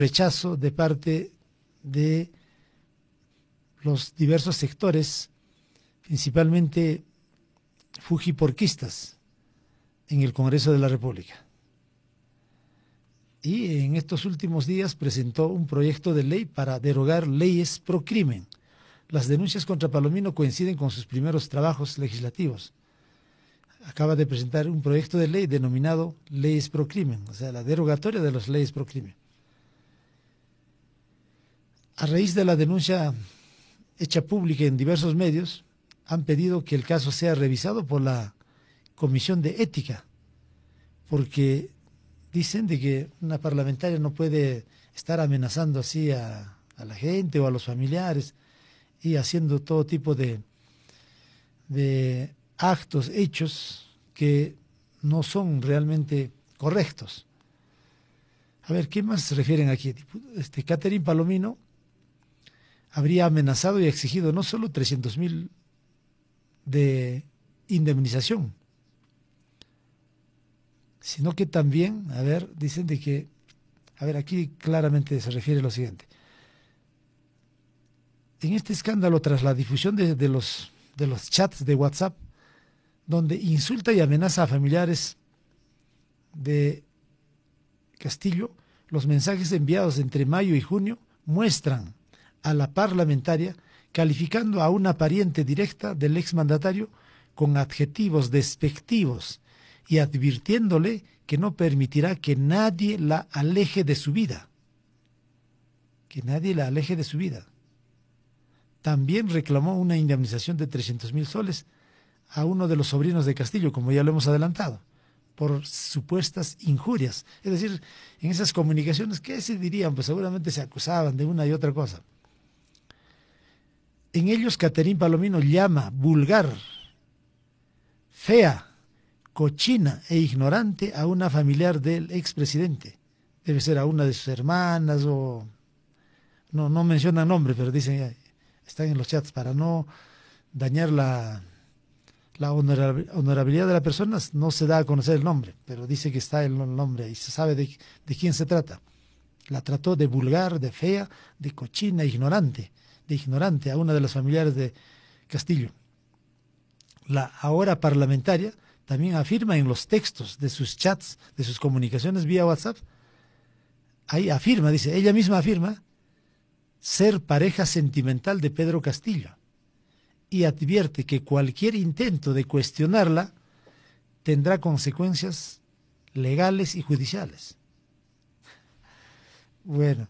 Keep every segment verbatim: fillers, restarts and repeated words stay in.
rechazo de parte de los diversos sectores, principalmente fujiporquistas, en el Congreso de la República. Y en estos últimos días presentó un proyecto de ley para derogar leyes pro crimen. Las denuncias contra Palomino coinciden con sus primeros trabajos legislativos. Acaba de presentar un proyecto de ley denominado Leyes pro crimen, o sea, la derogatoria de las leyes pro crimen. A raíz de la denuncia hecha pública en diversos medios, han pedido que el caso sea revisado por la Comisión de Ética, porque dicen de que una parlamentaria no puede estar amenazando así a, a la gente o a los familiares y haciendo todo tipo de, de actos, hechos que no son realmente correctos. A ver, ¿qué más se refieren aquí? Este, Catherine Palomino habría amenazado y exigido no solo trescientos mil de indemnización, sino que también, a ver, dicen de que, a ver, aquí claramente se refiere a lo siguiente. En este escándalo, tras la difusión de, de, los, de los chats de WhatsApp, donde insulta y amenaza a familiares de Castillo, los mensajes enviados entre mayo y junio muestran a la parlamentaria calificando a una pariente directa del exmandatario con adjetivos despectivos y advirtiéndole que no permitirá que nadie la aleje de su vida. Que nadie la aleje de su vida. También reclamó una indemnización de trescientos mil soles a uno de los sobrinos de Castillo, como ya lo hemos adelantado, por supuestas injurias. Es decir, en esas comunicaciones, ¿qué se dirían? Pues seguramente se acusaban de una y otra cosa. En ellos, Catherine Palomino llama vulgar, fea, cochina e ignorante a una familiar del expresidente. Debe ser a una de sus hermanas o... No, no mencionan nombre, pero dicen, están en los chats para no dañar la, la honorabilidad de la persona. No se da a conocer el nombre, pero dice que está el nombre y se sabe de, de quién se trata. La trató de vulgar, de fea, de cochina, ignorante, de ignorante a una de las familiares de Castillo. La ahora parlamentaria también afirma en los textos de sus chats, de sus comunicaciones vía WhatsApp, ahí afirma, dice, ella misma afirma ser pareja sentimental de Pedro Castillo y advierte que cualquier intento de cuestionarla tendrá consecuencias legales y judiciales. Bueno,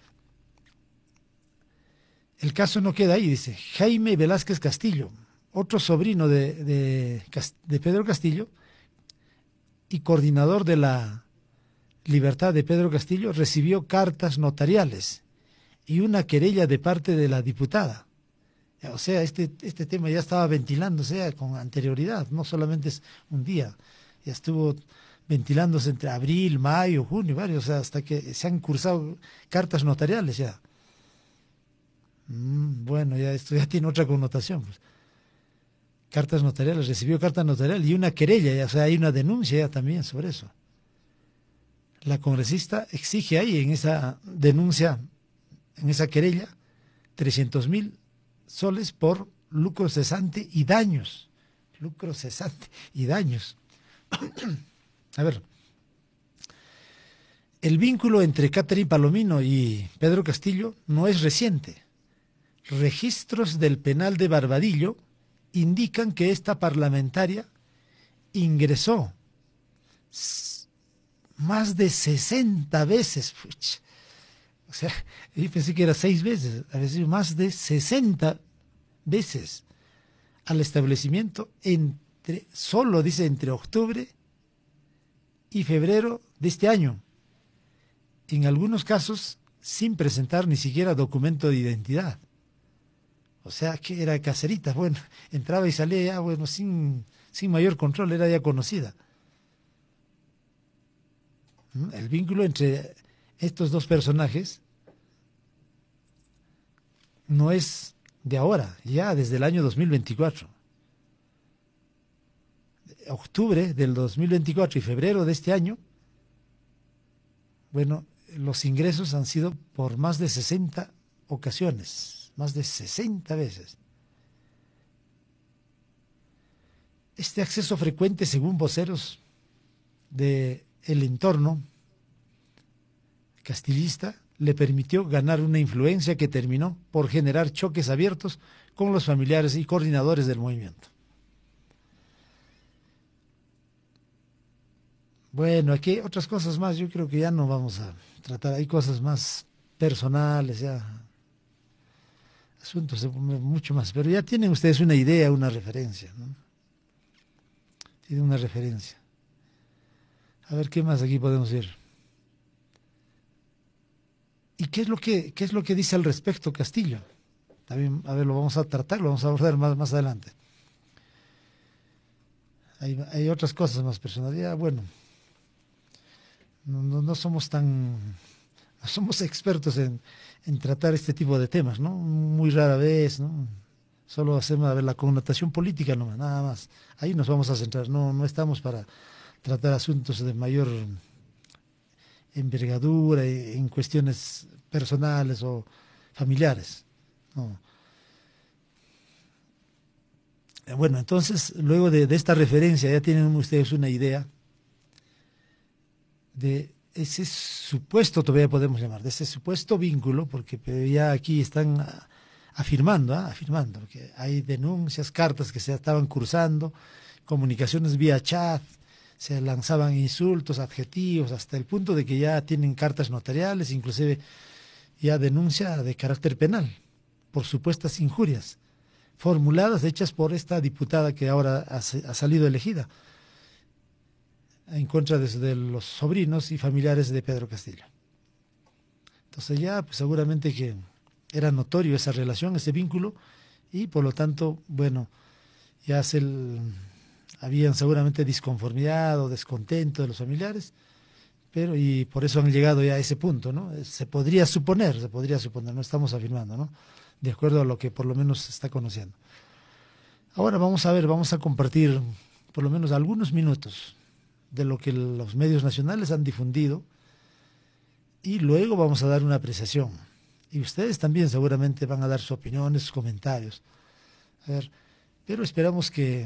el caso no queda ahí, dice Jaime Velázquez Castillo, otro sobrino de, de, de Pedro Castillo y coordinador de la libertad de Pedro Castillo, recibió cartas notariales y una querella de parte de la diputada. O sea, este, este tema ya estaba ventilándose con anterioridad, no solamente es un día, ya estuvo ventilándose entre abril, mayo, junio, varios, o sea, hasta que se han cursado cartas notariales ya. Mm, bueno, ya esto ya tiene otra connotación, pues. Cartas notariales, recibió cartas notariales y una querella, ya, o sea, hay una denuncia ya también sobre eso. La congresista exige ahí en esa denuncia, en esa querella, trescientos mil soles por lucro cesante y daños. Lucro cesante y daños. A ver, el vínculo entre Catherine Palomino y Pedro Castillo no es reciente. Registros del penal de Barbadillo indican que esta parlamentaria ingresó más de sesenta veces. Puch. O sea, yo pensé que era seis veces, a veces más de sesenta veces al establecimiento entre, solo dice entre octubre y febrero de este año. En algunos casos sin presentar ni siquiera documento de identidad. O sea, que era caserita, bueno, entraba y salía ya, bueno, sin, sin mayor control, era ya conocida. El vínculo entre estos dos personajes no es de ahora, ya desde el año dos mil veinticuatro. Octubre del dos mil veinticuatro y febrero de este año, bueno, los ingresos han sido por más de sesenta ocasiones, más de sesenta veces. Este acceso frecuente, según voceros del entorno castillista, le permitió ganar una influencia que terminó por generar choques abiertos con los familiares y coordinadores del movimiento. Bueno, aquí hay otras cosas más, yo creo que ya no vamos a tratar, hay cosas más personales, ya, asuntos mucho más, pero ya tienen ustedes una idea, una referencia, ¿no? Tienen una referencia. A ver, ¿qué más aquí podemos ver? ¿Y qué es lo que, qué es lo que dice al respecto Castillo? También, a ver, lo vamos a tratar, lo vamos a abordar más, más adelante. Hay, hay otras cosas más personales, ya, bueno. No, no, no somos tan, no somos expertos en, en tratar este tipo de temas, ¿no? Muy rara vez, ¿no? Solo hacemos a ver la connotación política nomás, nada más. Ahí nos vamos a centrar, no, no estamos para tratar asuntos de mayor envergadura en cuestiones personales o familiares, no. Bueno, entonces, luego de, de esta referencia, ya tienen ustedes una idea de ese supuesto, todavía podemos llamar, de ese supuesto vínculo, porque ya aquí están afirmando, ¿eh? afirmando que hay denuncias, cartas que se estaban cruzando, comunicaciones vía chat, se lanzaban insultos, adjetivos, hasta el punto de que ya tienen cartas notariales, inclusive ya denuncia de carácter penal, por supuestas injurias, formuladas, hechas por esta diputada que ahora ha, ha salido elegida, en contra de, de los sobrinos y familiares de Pedro Castillo. Entonces ya pues seguramente que era notorio esa relación, ese vínculo, y por lo tanto, bueno, ya se el, habían seguramente disconformidad o descontento de los familiares, pero y por eso han llegado ya a ese punto, ¿no? Se podría suponer, se podría suponer, no estamos afirmando, ¿no? De acuerdo a lo que por lo menos se está conociendo. Ahora vamos a ver, vamos a compartir por lo menos algunos minutos de lo que los medios nacionales han difundido y luego vamos a dar una apreciación. Y ustedes también seguramente van a dar sus opiniones, sus comentarios. A ver, pero esperamos que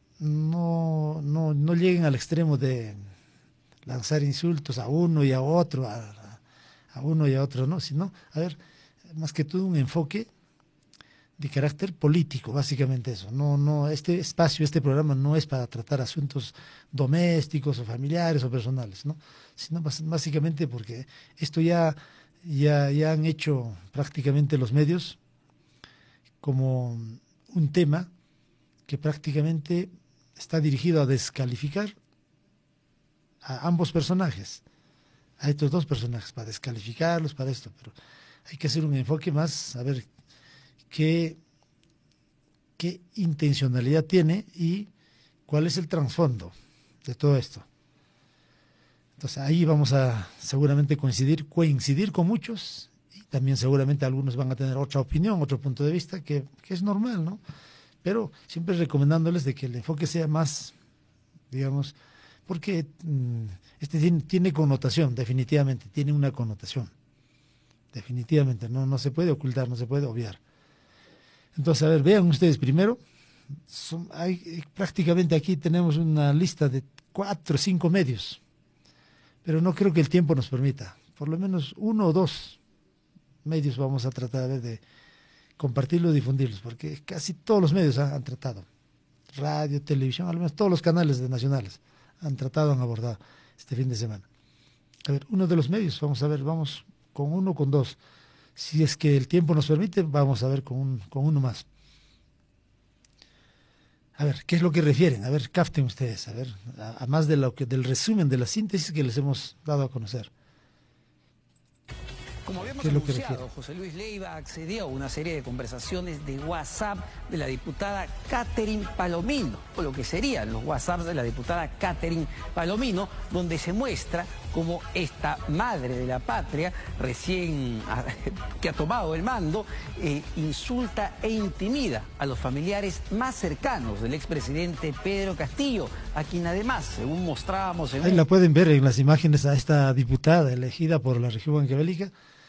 no, no, no lleguen al extremo de lanzar insultos a uno y a otro, a, a uno y a otro, ¿no? Sino, a ver, más que todo un enfoque de carácter político, básicamente eso. No, no, este espacio, este programa no es para tratar asuntos domésticos o familiares o personales, ¿no? Sino básicamente porque esto ya, ya, ya han hecho prácticamente los medios como un tema que prácticamente está dirigido a descalificar a ambos personajes, a estos dos personajes, para descalificarlos, para esto, pero hay que hacer un enfoque más, a ver qué, qué intencionalidad tiene y cuál es el trasfondo de todo esto. Entonces ahí vamos a seguramente coincidir, coincidir con muchos y también seguramente algunos van a tener otra opinión, otro punto de vista, que, que es normal, ¿no? Pero siempre recomendándoles de que el enfoque sea más, digamos, porque mmm, este tiene, tiene connotación, definitivamente, tiene una connotación, definitivamente, no, no se puede ocultar, no se puede obviar. Entonces, a ver, vean ustedes primero, son, hay, prácticamente aquí tenemos una lista de cuatro o cinco medios, pero no creo que el tiempo nos permita, por lo menos uno o dos medios vamos a tratar de, de compartirlos y difundirlos, porque casi todos los medios ¿eh? han tratado, radio, televisión, al menos todos los canales de nacionales han tratado, han abordado este fin de semana. A ver, uno de los medios, vamos a ver, vamos con uno, con dos. Si es que el tiempo nos permite, vamos a ver con, un, con uno más. A ver, ¿qué es lo que refieren? A ver, capten ustedes, a ver, a, a más de lo que, del resumen, de la síntesis que les hemos dado a conocer. Como habíamos anunciado, José Luis Leiva accedió a una serie de conversaciones de WhatsApp de la diputada Catherine Palomino, o lo que serían los WhatsApps de la diputada Catherine Palomino, donde se muestra cómo esta madre de la patria, recién que ha tomado el mando, eh, insulta e intimida a los familiares más cercanos del expresidente Pedro Castillo, a quien además, según mostrábamos... En Ahí un... la pueden ver en las imágenes a esta diputada elegida por la región huancavelica,